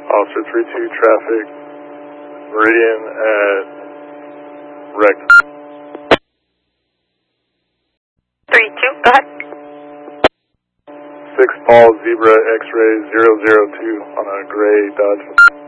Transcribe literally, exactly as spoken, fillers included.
Officer three two traffic, Meridian at Rec. three two, go ahead. six Paul Zebra X-ray zero zero two on a gray Dodge.